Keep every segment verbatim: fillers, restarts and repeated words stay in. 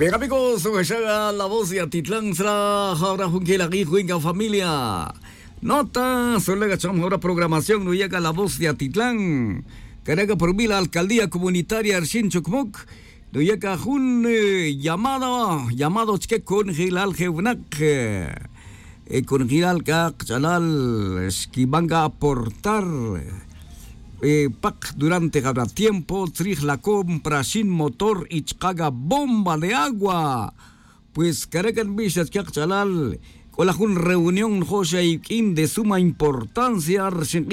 Bien amigos, llega la voz de Atitlán, será ahora Junquilagui, Juinga familia. Nota, solo agachamos ahora programación, no llega la voz de Atitlán. Carga por mí la alcaldía comunitaria Arshin Chukmuk. No llega un eh, llamado, llamado que con Gilal Jevnak. Eh, con Gilal Kak Chalal, que van a aportar. Eh, Pac durante cada tiempo, trij la compra sin motor y chaga bomba de agua. Pues cargan bichas que chalal con la reunión José y Kim de suma importancia,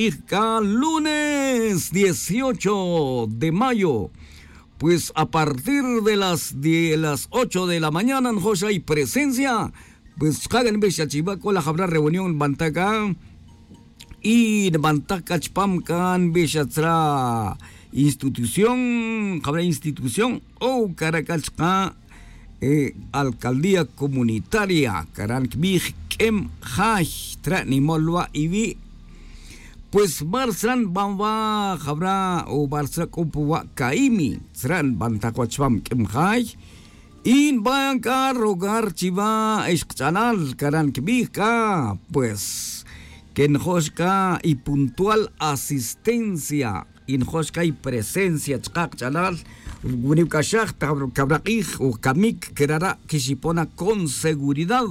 lunes dieciocho de mayo. Pues a partir de las, de las ocho de la mañana, José hay presencia. Pues cargan bichas chiva con la habrá reunión Bantaca. Y Bantakachpam kan Beshatra institución, habrá institución o Caracachka eh, alcaldía comunitaria, Karankbih Kem Haj, Tranimolwa Ibi. Pues Barsan Bamba habrá o Barsa Kompuwa Kaimi, Tran Bantakwachpam Kem Haj. In Banka Rogar Chiva Eskchanal Karankbih ka, pues. Que en Joshka y puntual asistencia, en Joshka y presencia, Chak Chanal, Gunikashak, Kabrakij o Kamik, quedará Kishipona con seguridad.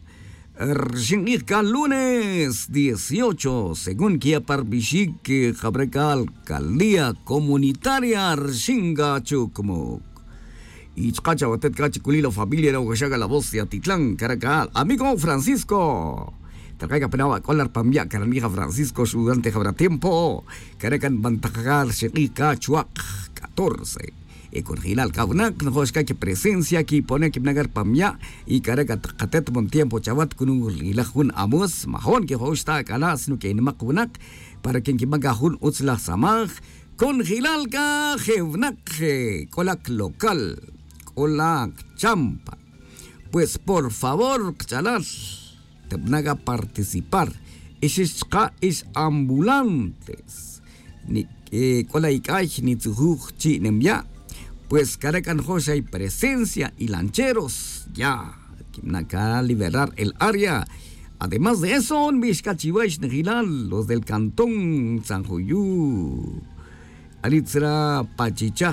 Rjinka lunes dieciocho, según Kia Parbishik, Jabreka alcaldía comunitaria, Rjinga Chukmuk. Y Chkacha, Batet Kachikulilo, familia, la Oaxaca, la voz de Atitlán, Caracal, amigo Francisco. Traiga penaba colar pambia caranija Francisco Sudante habrá tiempo caracan bantajar Sherica Chuac catorce y con Gilal Kaunak no es que presencia aquí pone que nagar pambia y caraca catet mon tiempo chavat con un ilajun amos mahon que hosta calas no que en makunak para quien que magahun utsla samaj con Gilal ka jevnak colak local colak champa. Pues por favor chalas te naga participar. Es es ambulantes. Ni cola y caich ni tzujuj chi nemya. Pues caracan José hay presencia y lancheros. Ya. Kimnaka liberar el área. Además de eso, en Vizcachihuaych Negilal, los del cantón San Juyú. Alitzra Pachichaj.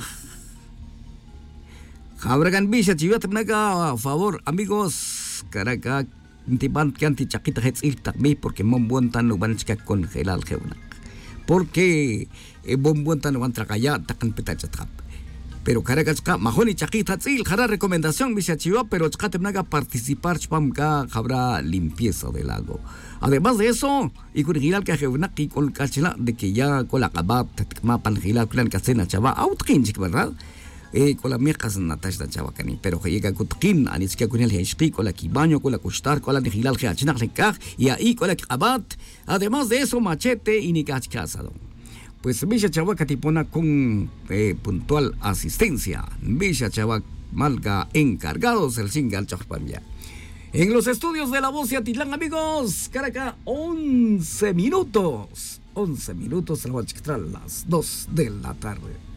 Jabragan Vizcachihuaych naga a favor, amigos. Caraca. Intiban que anti chaquita hetzil takmi porque mon buentan no van a congelar el geuna. Porque bon buentan no van a tragar takan petachatrap. Pero caracachka mahoni chaquita hetzil jara recomendación bichachiva pero chkate naga participar chpam ka habrá limpieza del lago. Además de eso y con gilal que geuna y con cachila de que ya con la cabat mapan gilal plan casena chava outkinchik, ¿verdad? Eh, con la mierdas natash da chavacani, pero que llega kutkin, anis que con el heshki, con la kibaño, con la kustar, con la nihilal que achina lekaj, y ahí con la kabat, además de eso, machete y nikach casado. Pues Bisha Chavaca tipona con eh, puntual asistencia, Bisha Chavac malga encargados el singal chachpamia. En los estudios de la voz de Atitlán, amigos, Caraca, once minutos, once minutos, las dos de la tarde.